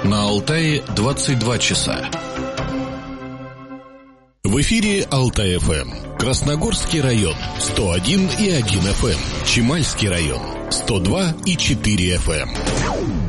На Алтае 22 часа. В эфире Алтай-ФМ. Красногорский район 101,1 FM. Чемальский район 102,4 FM.